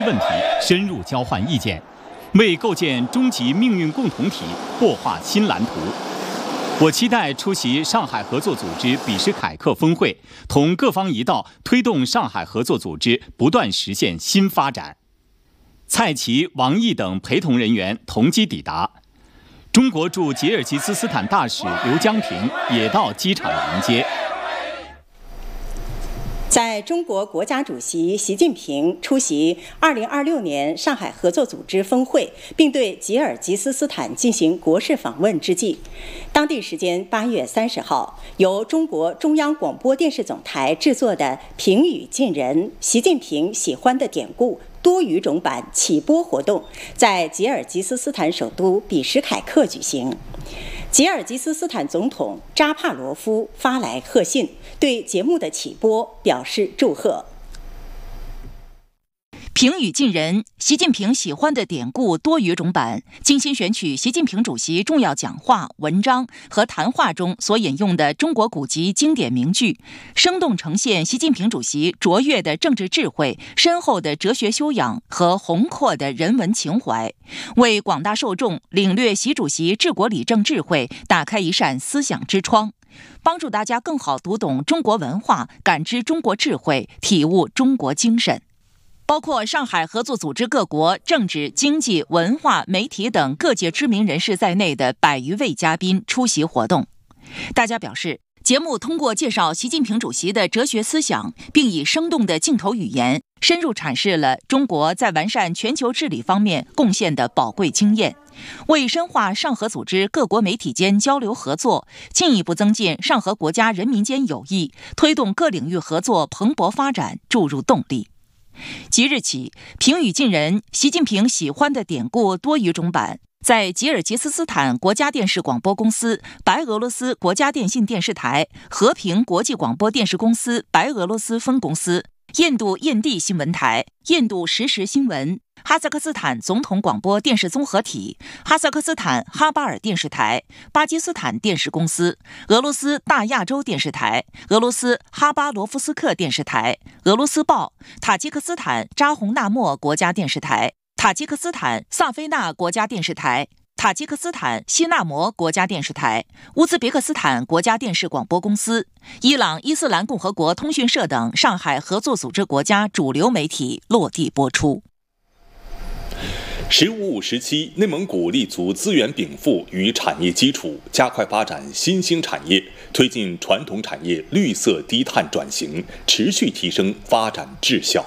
问题深入交换意见，为构建终极命运共同体擘画新蓝图。我期待出席上海合作组织比什凯克峰会，同各方一道推动上海合作组织不断实现新发展。蔡奇、王毅等陪同人员同机抵达。中国驻吉尔吉斯斯坦大使刘江平也到机场迎接。 在中国国家主席习近平出席2026年上海合作组织峰会，并对吉尔吉斯斯坦进行国事访问之际，当地时间8月30号，由中国中央广播电视总台制作的平语近人习近平喜欢的典故多语种版启播活动在吉尔吉斯斯坦首都比什凯克举行。吉尔吉斯斯坦总统扎帕罗夫发来贺信，对节目的起播表示祝贺。 平语近人，习近平喜欢的典故多语种版，精心选取习近平主席重要讲话、文章和谈话中所引用的中国古籍经典名句，生动呈现习近平主席卓越的政治智慧、深厚的哲学修养和宏阔的人文情怀，为广大受众领略习主席治国理政智慧打开一扇思想之窗，帮助大家更好读懂中国文化，感知中国智慧，体悟中国精神。包括上海合作组织各国政治、经济、文化、媒体等各界知名人士在内的100余位嘉宾出席活动。大家表示，节目通过介绍习近平主席的哲学思想，并以生动的镜头语言，深入阐释了中国在完善全球治理方面贡献的宝贵经验，为深化上合组织各国媒体间交流合作，进一步增进上合国家人民间友谊，推动各领域合作蓬勃发展注入动力。即日起，平语近人习近平喜欢的典故多语种版在吉尔吉斯斯坦国家电视广播公司、白俄罗斯国家电信电视台、和平国际广播电视公司白俄罗斯分公司、印度印地新闻台、印度实时新闻、哈萨克斯坦总统广播电视综合体、哈萨克斯坦哈巴尔电视台、巴基斯坦电视公司、俄罗斯大亚洲电视台、俄罗斯哈巴罗夫斯克电视台、俄罗斯报、塔吉克斯坦扎洪纳莫国家电视台、塔吉克斯坦萨菲纳国家电视台、塔吉克斯坦西纳摩国家电视台、乌兹别克斯坦国家电视广播公司、伊朗伊斯兰共和国通讯社等上海合作组织国家主流媒体落地播出。 “15+5”时期，内蒙古立足资源禀赋与产业基础，加快发展新兴产业，推进传统产业绿色低碳转型，持续提升发展质效。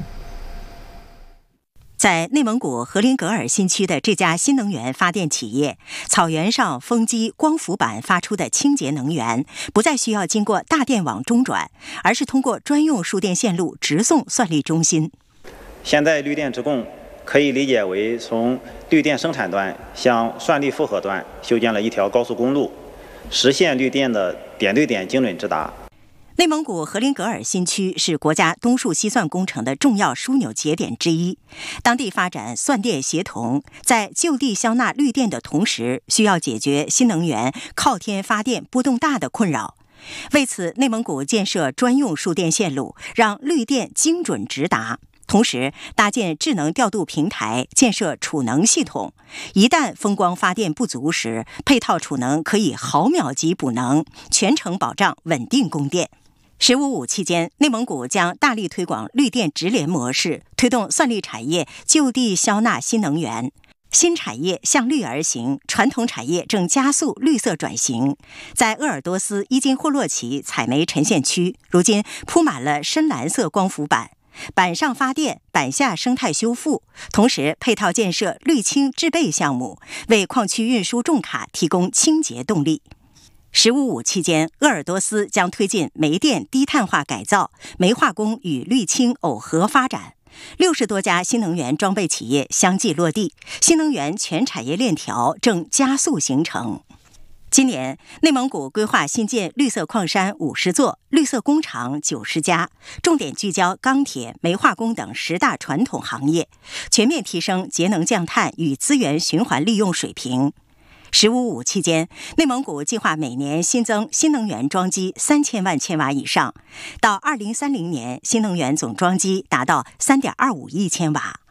在内蒙古和林格尔新区的这家新能源发电企业，草原上风机、光伏板发出的清洁能源，不再需要经过大电网中转，而是通过专用输电线路直送算力中心。 现在绿电直供可以理解为从绿电生产端向算力负荷端修建了一条高速公路，实现绿电的点对点精准直达。 内蒙古和林格尔新区是国家东数西算工程的重要枢纽节点之一，当地发展算电协同，在就地消纳绿电的同时，需要解决新能源靠天发电波动大的困扰。为此，内蒙古建设专用输电线路，让绿电精准直达。同时，搭建智能调度平台，建设储能系统。一旦风光发电不足时，配套储能可以毫秒级补能，全程保障稳定供电。“15+5”期间，内蒙古将大力推广绿电直联模式，推动算力产业就地消纳新能源。新产业向绿而行，传统产业正加速绿色转型。在鄂尔多斯伊金霍洛旗采煤沉县区，如今铺满了深蓝色光伏板。板上发电，板下生态修复，同时配套建设绿氢制备项目，为矿区运输重卡提供清洁动力。“15+5”期间，鄂尔多斯将推进煤电低碳化改造，煤化工与绿氢耦合发展。60多家新能源装备企业相继落地，新能源全产业链条正加速形成。今年，内蒙古规划新建绿色矿山50座，绿色工厂90家，重点聚焦钢铁、煤化工等10大传统行业，全面提升节能降碳与资源循环利用水平。 “十五五”期间，内蒙古计划每年新增新能源装机3000万千瓦以上，到2030年，新能源总装机达到3.25亿千瓦。